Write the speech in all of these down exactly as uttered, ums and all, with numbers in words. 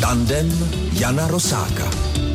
Tandem Jana Rosáka.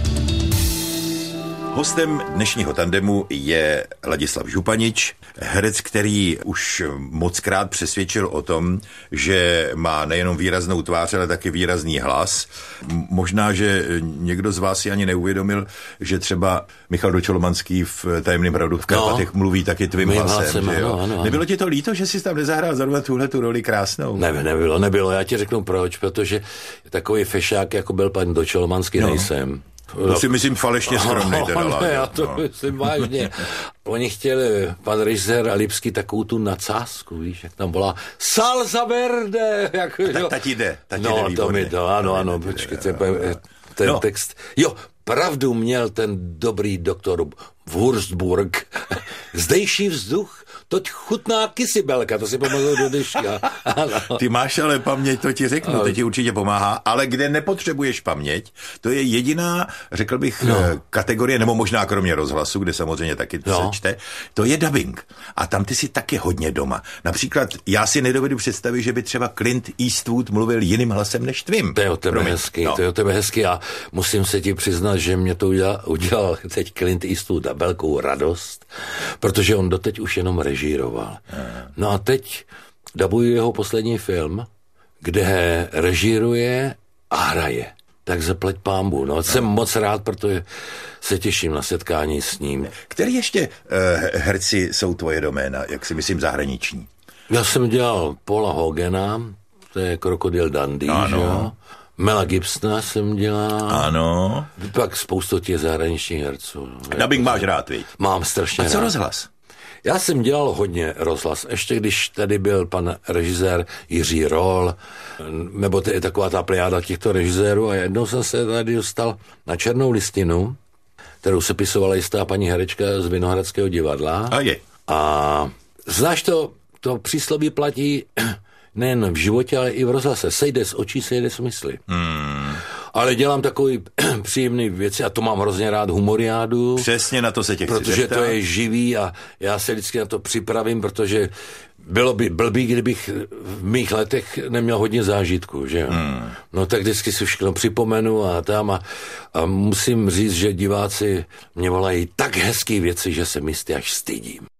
Hostem dnešního tandemu je Ladislav Županič, herec, který už mockrát přesvědčil o tom, že má nejenom výraznou tvář, ale taky výrazný hlas. Možná, že někdo z vás si ani neuvědomil, že třeba Michal Dočolomanský v Tajemném hradu v Karpatech no, mluví taky tvým hlasem. hlasem že jo? Ano, ano, ano. Nebylo ti to líto, že jsi tam nezahrál zrovna tuhle tu roli krásnou? Ne, nebylo, nebylo. Já ti řeknu proč, protože takový fešák, jako byl pan Dočolomanský, no. nejsem. To si myslím falešně skromnej. No, teda, ne, já to no. myslím vážně. Oni chtěli, pan režisér Lipský, takovou tu nadsázku, víš, jak tam volá Salsa Verde. Jak, tak ta ti jde, ta ti no, jde výborně. to mi to, ano, ano, počkejte, ten no. text. Jo, pravdu měl ten dobrý doktor Würzburg. Zdejší vzduch, toť chutná kysibelka, to si pamatuju do dneška. Ty máš ale paměť, to ti řeknu, to ti určitě pomáhá, ale kde nepotřebuješ paměť, to je jediná, řekl bych, no. kategorie, nebo možná kromě rozhlasu, kde samozřejmě taky no. se čte, to je dubbing. A tam ty si taky hodně doma. Například já si nedovedu představit, že by třeba Clint Eastwood mluvil jiným hlasem než tvým. To je o tebe Promiň. hezky, no. to je o tebe hezky a musím se ti přiznat, že mě to udělal, udělal teď Clint Eastwood a velkou radost, protože on doteď už jenom režíroval. No a teď dabuju jeho poslední film, kde režíruje a hraje. Tak zapleť pánbu. No, jsem moc rád, protože se těším na setkání s ním. Který ještě uh, herci jsou tvoje doména, jak si myslím zahraniční? Já jsem dělal Paula Hogana, to je Krokodil Dundee, že jo? Mela Gibsona jsem dělal. Ano. Pak spoustu těch zahraničních herců. Dubbing máš rád, viď? Mám strašně rád. A co rozhlas? Já jsem dělal hodně rozhlas. Ještě když tady byl pan režisér Jiří Roll, nebo to je taková ta plejáda těchto režisérů a jednou jsem se tady dostal na černou listinu, kterou sepisovala jistá paní herečka z Vinohradského divadla. A je. A znáš to, to přísloví platí nejen v životě, ale i v rozhlase. Sejde z očí, sejde z mysli. Hmm. Ale dělám takový příjemný věci a to mám hrozně rád, humoriádu. Přesně na to se tě chci Protože zeptat. to je živý a já se vždycky na to připravím, protože bylo by blbý, kdybych v mých letech neměl hodně zážitků, že jo. Hmm. No tak vždycky si všechno připomenu a tam a, a musím říct, že diváci mě volají tak hezký věci, že se mi až stydím.